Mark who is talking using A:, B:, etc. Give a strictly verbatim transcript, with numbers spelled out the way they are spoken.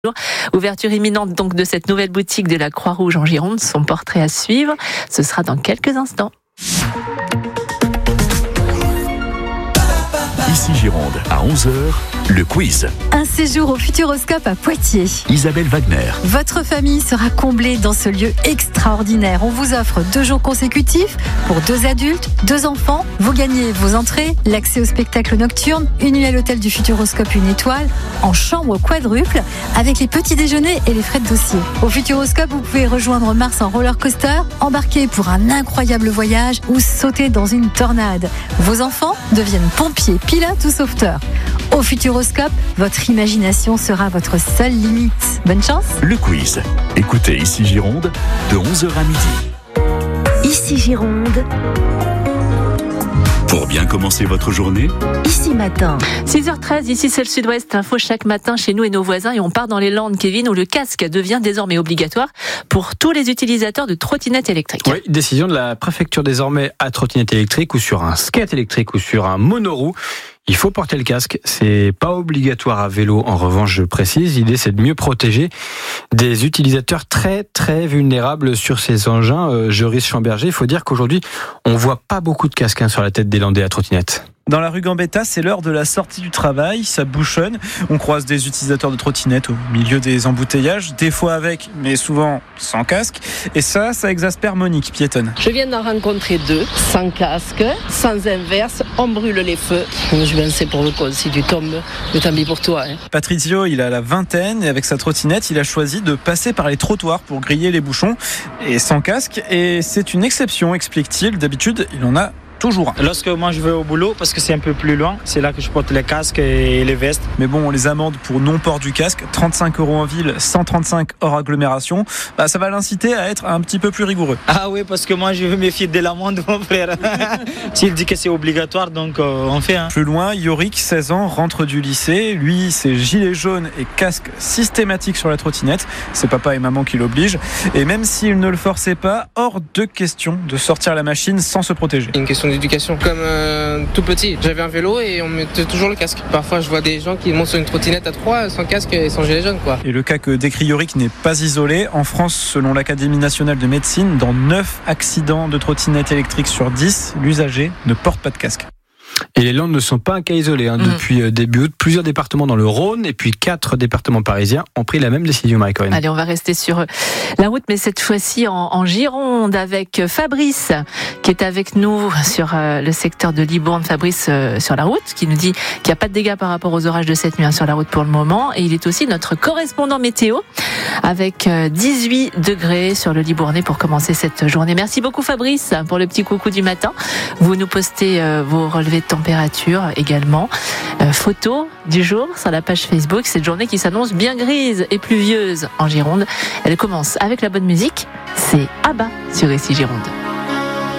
A: Ouverture imminente donc de cette nouvelle boutique de la Croix-Rouge en Gironde. Son portrait à suivre, ce sera dans quelques instants.
B: Ici Gironde, à onze heures, le quiz.
C: Un séjour au Futuroscope à Poitiers.
B: Isabelle Wagner.
C: Votre famille sera comblée dans ce lieu extraordinaire. On vous offre deux jours consécutifs pour deux adultes, deux enfants. Vous gagnez vos entrées, l'accès au spectacle nocturne, une nuit à l'hôtel du Futuroscope une étoile, en chambre quadruple, avec les petits déjeuners et les frais de dossier. Au Futuroscope, vous pouvez rejoindre Mars en roller coaster, embarquer pour un incroyable voyage ou sauter dans une tornade. Vos enfants deviennent pompiers, pilotes ou sauveteurs. Au Futuroscope, votre imagination sera votre seule limite. Bonne chance.
B: Le quiz. Écoutez Ici Gironde, de onze heures à midi.
D: Ici Gironde.
B: Pour bien commencer votre journée,
D: Ici Matin.
A: six heures treize, ici c'est le Sud-Ouest. Info chaque matin chez nous et nos voisins. Et on part dans les Landes, Kevin, où le casque devient désormais obligatoire pour tous les utilisateurs de trottinettes électriques.
E: Oui, décision de la préfecture désormais à trottinette électrique ou sur un skate électrique ou sur un monoroue. Il faut porter le casque, c'est pas obligatoire à vélo. En revanche, je précise, l'idée c'est de mieux protéger des utilisateurs très très vulnérables sur ces engins. Euh, Joris Chamberger, il faut dire qu'aujourd'hui, on voit pas beaucoup de casques hein, sur la tête des Landais à trottinette.
F: Dans la rue Gambetta, c'est l'heure de la sortie du travail, ça bouchonne. On croise des utilisateurs de trottinettes au milieu des embouteillages, des fois avec, mais souvent sans casque. Et ça, ça exaspère Monique, piétonne.
G: Je viens d'en rencontrer deux, sans casque, sans inverse, on brûle les feux. Je vais lancer pour le coup, si tu tombes, mais tant pis pour toi. Hein.
F: Patrizio, il a la vingtaine et avec sa trottinette, il a choisi de passer par les trottoirs pour griller les bouchons et sans casque. Et c'est une exception, explique-t-il. D'habitude, il en a toujours.
H: Lorsque moi je vais au boulot, parce que c'est un peu plus loin, c'est là que je porte les casques et les vestes.
F: Mais bon, les amendes pour non-port du casque, trente-cinq euros en ville, cent trente-cinq hors agglomération, bah, ça va l'inciter à être un petit peu plus rigoureux.
H: Ah oui, parce que moi je veux me fier de l'amende, mon frère. S'il dit que c'est obligatoire, donc euh, on fait. Hein.
F: Plus loin, Yorick, seize ans, rentre du lycée. Lui, c'est gilet jaune et casque systématique sur la trottinette. C'est papa et maman qui l'obligent. Et même s'il ne le forçait pas, hors de question de sortir la machine sans se protéger.
I: Une question d'éducation. Comme euh, tout petit, j'avais un vélo et on mettait toujours le casque. Parfois, je vois des gens qui montent sur une trottinette à trois sans casque et sans gilet jaune, quoi.
F: Et le cas que décrit Yorick n'est pas isolé. En France, selon l'Académie nationale de médecine, dans neuf accidents de trottinette électrique sur dix, l'usager ne porte pas de casque.
E: Et les Landes ne sont pas un cas isolé. Hein. Mmh. Depuis début août, plusieurs départements dans le Rhône et puis quatre départements parisiens ont pris la même décision, Marie-Corinne.
A: Allez, on va rester sur la route, mais cette fois-ci en, en Gironde avec Fabrice qui est avec nous sur euh, le secteur de Libourne. Fabrice euh, sur la route qui nous dit qu'il n'y a pas de dégâts par rapport aux orages de cette nuit hein, sur la route pour le moment. Et il est aussi notre correspondant météo avec euh, dix-huit degrés sur le Libournais pour commencer cette journée. Merci beaucoup Fabrice pour le petit coucou du matin. vous nous postez euh, vos relevés de température également. Euh, photos du jour sur la page Facebook. Cette journée qui s'annonce bien grise et pluvieuse en Gironde. Elle commence avec la bonne musique. C'est Abba sur Ici Gironde.